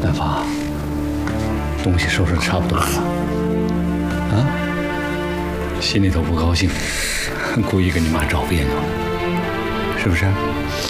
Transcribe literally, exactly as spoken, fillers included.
三芳，东西收拾的差不多了，啊？心里头不高兴，故意跟你妈找别扭，是不是？